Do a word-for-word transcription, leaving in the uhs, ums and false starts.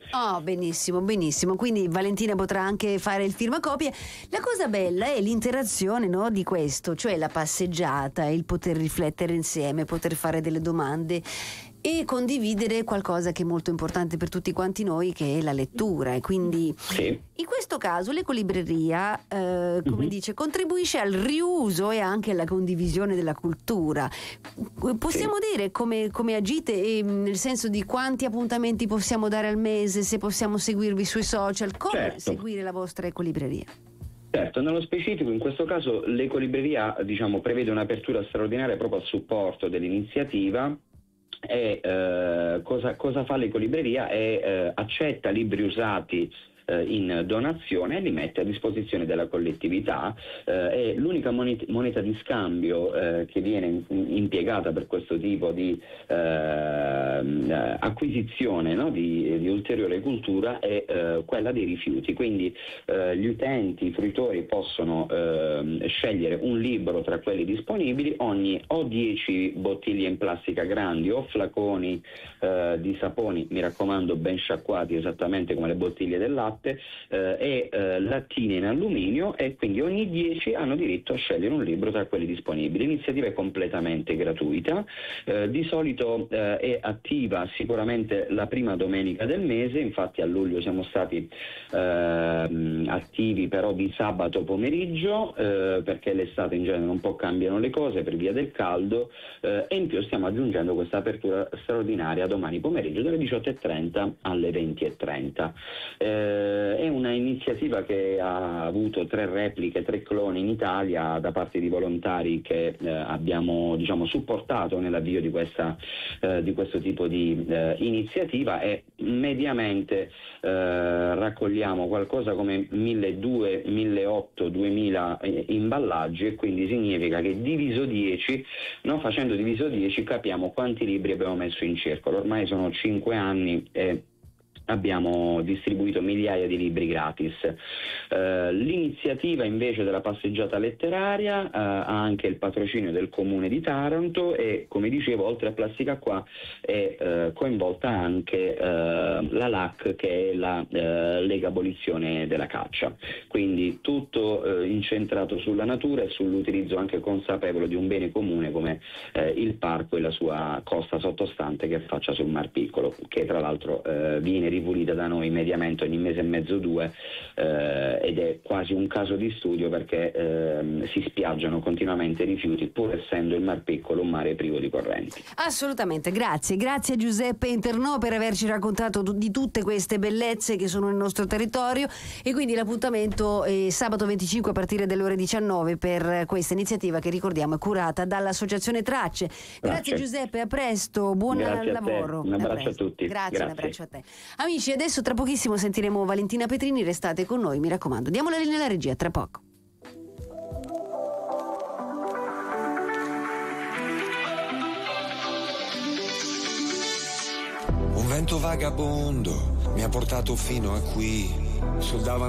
Oh, benissimo, benissimo. Quindi Valentina potrà anche fare il firmacopie. La cosa bella è l'interazione, no, di questo, cioè la passeggiata, il poter riflettere insieme, poter fare delle domande e condividere qualcosa che è molto importante per tutti quanti noi, che è la lettura. E quindi Sì. in questo caso l'ecolibreria, eh, come Mhm. dice, contribuisce al riuso e anche alla condivisione della cultura. Possiamo Sì. dire come, come agite, eh, nel senso di quanti appuntamenti possiamo dare al mese, se possiamo seguirvi sui social, come Certo. seguire la vostra ecolibreria? Certo, nello specifico in questo caso l'ecolibreria, diciamo, prevede un'apertura straordinaria proprio a supporto dell'iniziativa. E eh, cosa, cosa fa l'ecolibreria? È, eh, accetta libri usati eh, in donazione e li mette a disposizione della collettività. Eh, è l'unica moneta, moneta di scambio eh, che viene in, impiegata per questo tipo di eh, acquisizione, no? di, di ulteriore cultura è eh, quella dei rifiuti. Quindi eh, gli utenti, i fruitori possono eh, scegliere un libro tra quelli disponibili, ogni o dieci bottiglie in plastica grandi o flaconi eh, di saponi, mi raccomando ben sciacquati esattamente come le bottiglie del latte, eh, e eh, lattine in alluminio, e quindi ogni dieci hanno diritto a scegliere un libro tra quelli disponibili. L'iniziativa è completamente gratuita, eh, di solito eh, è attiva sicuramente la prima domenica del mese, infatti a luglio siamo stati eh, attivi però di sabato pomeriggio, eh, perché l'estate in genere un po' cambiano le cose per via del caldo, eh, e in più stiamo aggiungendo questa apertura straordinaria domani pomeriggio dalle diciotto e trenta alle venti e trenta. Eh, è una iniziativa che ha avuto tre repliche, tre cloni in Italia da parte di volontari che eh, abbiamo, diciamo, supportato nell'avvio di questa eh, di questo tipo di eh, iniziativa, e mediamente eh, raccogliamo qualcosa come milleduecento, milleottocento, duemila eh, imballaggi, e quindi significa che diviso dieci, no, facendo diviso dieci capiamo quanti libri abbiamo messo in circolo. Ormai sono cinque anni e abbiamo distribuito migliaia di libri gratis. Uh, l'iniziativa invece della passeggiata letteraria uh, ha anche il patrocinio del comune di Taranto e, come dicevo, oltre a Plastica Qua è uh, coinvolta anche uh, la L A C, che è la uh, Lega Abolizione della Caccia. Quindi tutto uh, incentrato sulla natura e sull'utilizzo anche consapevole di un bene comune come uh, il parco e la sua costa sottostante che affaccia sul Mar Piccolo, che tra l'altro uh, viene ripulita da noi mediamente ogni mese e mezzo, due, eh, ed è quasi un caso di studio perché eh, si spiaggiano continuamente rifiuti, pur essendo il Mar Piccolo un mare privo di correnti. Assolutamente, grazie, grazie a Giuseppe Internò per averci raccontato di tutte queste bellezze che sono nel nostro territorio, e quindi l'appuntamento è sabato venticinque a partire dalle ore diciannove per questa iniziativa che, ricordiamo, è curata dall'associazione Tracce. Grazie, grazie Giuseppe, a presto, buon grazie lavoro. A te. Un abbraccio a, a tutti. Grazie, grazie, un abbraccio a te. Amici, adesso tra pochissimo sentiremo Valentina Petrini, restate con noi, mi raccomando. Diamo la linea alla regia, tra poco. Un vento vagabondo mi ha portato fino a qui, sul davanti